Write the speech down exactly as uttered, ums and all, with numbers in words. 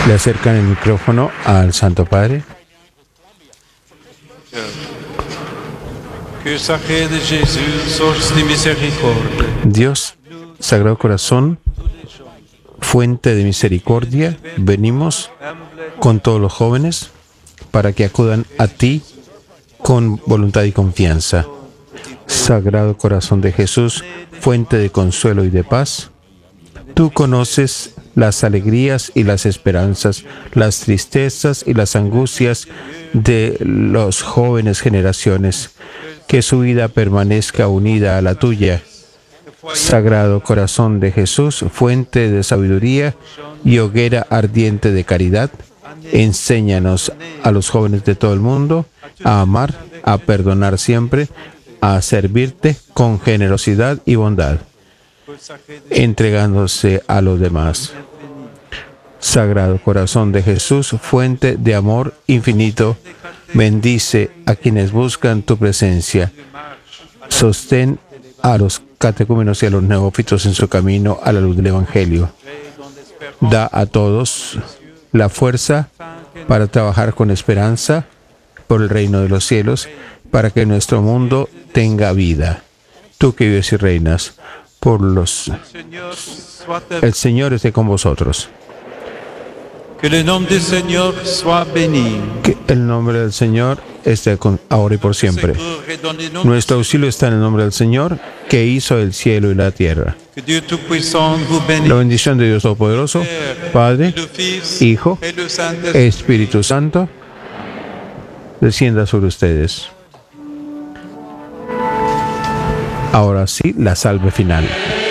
Le acercan el micrófono al Santo Padre. Que Sacré de Jesús, source de misericordia. Dios, Sagrado Corazón, fuente de misericordia, venimos con todos los jóvenes para que acudan a ti con voluntad y confianza. Sagrado Corazón de Jesús, fuente de consuelo y de paz, tú conoces las alegrías y las esperanzas, las tristezas y las angustias de las jóvenes generaciones. Que su vida permanezca unida a la tuya. Sagrado Corazón de Jesús, fuente de sabiduría y hoguera ardiente de caridad, enséñanos a los jóvenes de todo el mundo a amar, a perdonar siempre, a servirte con generosidad y bondad, entregándose a los demás. Sagrado Corazón de Jesús, fuente de amor infinito, bendice a quienes buscan tu presencia. Sostén a los catecúmenos y a los neófitos en su camino a la luz del Evangelio. Da a todos la fuerza para trabajar con esperanza por el reino de los cielos, para que nuestro mundo tenga vida. Tú que vives y reinas por los... El Señor esté con vosotros. Que le nom du Seigneur soit béni. Que el nombre del Señor esté con ahora y por siempre. Nuestro auxilio está en el nombre del Señor, que hizo el cielo y la tierra. Que Dieu Tout-Puissant vous bénisse. La bendición de Dios Todopoderoso, Padre, Le Fils Hijo, et le Saint-Esprit. Espíritu Santo, descienda sobre ustedes. Ahora sí, la salve final.